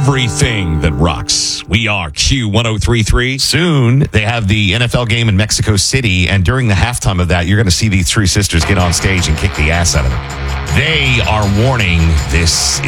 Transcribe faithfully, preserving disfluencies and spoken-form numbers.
everything that rocks. We are Q one oh three point three. Soon, they have the N F L game in Mexico City, and during the halftime of that, you're going to see these three sisters get on stage and kick the ass out of them. They are warning this